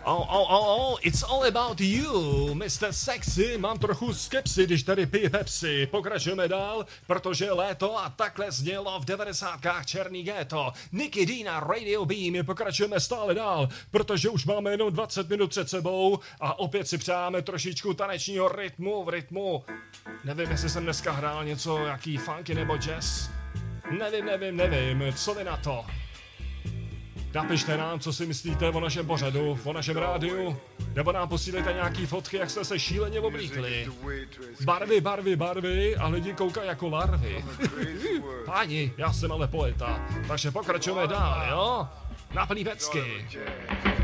It's all about you, Mr. Sexy. Mám trochu skepsy, když tady pije Pepsi. Pokračujeme dál, protože je léto a takhle znělo v 90kách Černý ghetto. Nicky D na Radio Beam. Pokračujeme stále dál, protože už máme jenom 20 minut před sebou a opět si přáme trošičku tanečního rytmu v rytmu. Nevím, jestli jsem dneska hrál něco, jaký funky nebo jazz. Nevím, co vy na to? Napište nám, co si myslíte o našem pořadu, o našem rádiu, nebo nám posílejte nějaký fotky, jak jste se šíleně oblíkli. Barvy a lidi koukají jako larvy. Páni, já jsem ale poeta, takže pokračujeme dál, jo? Na plný pecky.